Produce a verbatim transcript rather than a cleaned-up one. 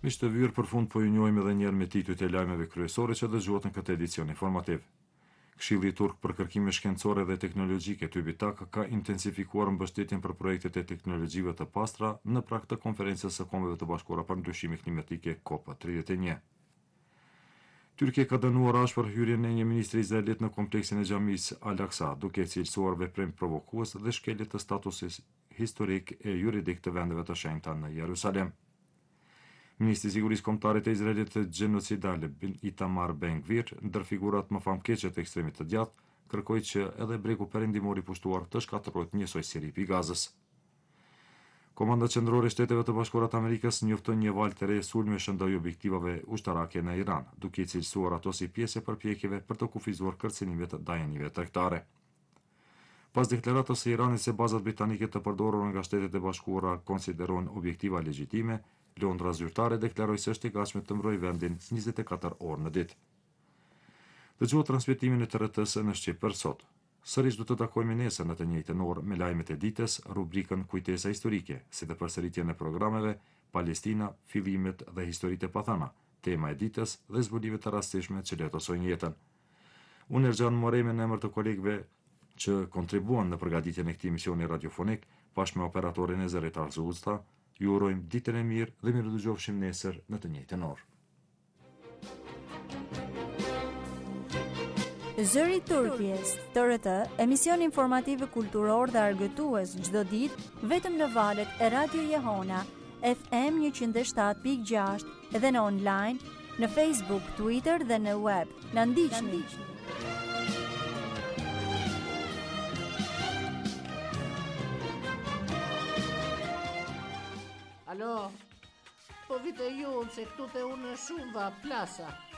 Miq të vyrë, për fund po ju njohim edhe një herë me titujt e lajmeve kryesore që dëgjuat në këtë edicion informativ. Këshilli turk për kërkime shkencore dhe teknologjike TÜBİTAK ka intensifikuar mbështetjen për projektet e teknologjive të pastra në prag të konferencës së Kombeve të Bashkuara për ndryshimin klimatik COP tridhjetë e një. Tyrkia ka dënuar ashpër hyrjen e një ministri izraelit në kompleksin e xhamisë Al-Aqsa, duke cilësuar veprim provokues dhe shkelje të statusit historik e juridik të vendeve të shenjta në Jerusalem. Ministri i Sigurisë Kombëtare të Izraelit të gjenocidale Itamar Ben-Gvir, ndër figurat më famkeqe të ekstremit të djathtë, kërkoi që edhe bregu perëndimor i pushtuar të shkatërrohet njësoj si ripi i Gazës. Komanda qendrore e Shteteve të Bashkuara të Amerikës njofton një valë të re sulme shëndoi objektivave ushtarake në Iran, duke i cilësuar ato si pjesë e përpjekjeve për të kufizuar kërcënimet të dajenive tregtare. Pas deklaratës së Iranit se bazat britanike të përdorura nga Shtetet e Bashkuara konsiderohen objektiva legjitime, Londra zyrtare deklaroi se është i gatshme të mbrojë vendin njëzet e katër orë në ditë. Dëgjuat transmetimin e T R T-s në Shqip për sot. Sërish do të takojmë nesër në të njëjtën orë me lajmet e ditës, rubrikën Kujtesa historike, si dhe përsëritjen e programeve Palestina, fillimet dhe historitë e pathana, tema e ditës dhe zbulimet të rastishme që letosojnë jetën. Unë Erxhan Moremi në emër të kolegëve që kontribuan në përgatitjen e këtij misioni radiofonik, bashkë me operatorin e zërit Arzu Usta, ju urojmë ditën e mirë dhe mirë dëgjofshim nesër në të njëjtën orë. Zëri i Turqisë, T R T, emision informativ kulturor dhe argëtues çdo ditë vetëm në valët e Radio Jehona, F M njëqind e shtatë pikë gjashtë dhe në online, në Facebook, Twitter dhe në web. Na ndiqni. Alo, po vite ju se këtu te unë shumë va plasa.